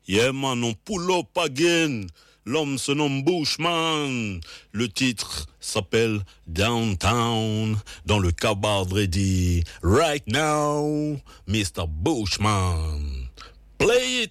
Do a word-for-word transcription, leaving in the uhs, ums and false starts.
Yeah man, on pull up again. L'homme se nomme Bushman. Le titre s'appelle Downtown dans le Cabard Ready. Right now, mister Bushman. Play it.